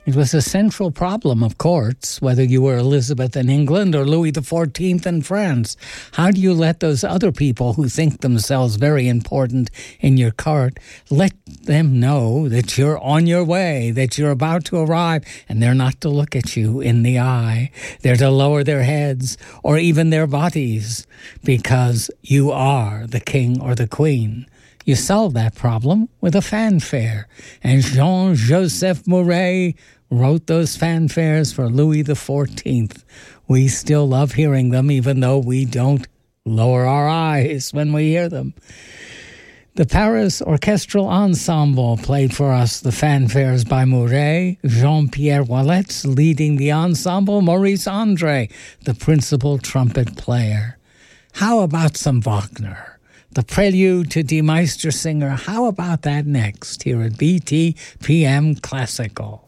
It was a central problem of courts, whether you were Elizabeth in England or Louis XIV in France. How do you let those other people who think themselves very important in your court, let them know that you're on your way, that you're about to arrive, and they're not to look at you in the eye. They're to lower their heads or even their bodies because you are the king or the queen. You solve that problem with a fanfare. And Jean-Joseph Mouret wrote those fanfares for Louis XIV. We still love hearing them, even though we don't lower our eyes when we hear them. The Paris Orchestral Ensemble played for us the fanfares by Mouret, Jean-Pierre Wallet leading the ensemble, Maurice Andre, the principal trumpet player. How about some Wagner? The prelude to Die Meistersinger. How about that next here at BTPM Classical?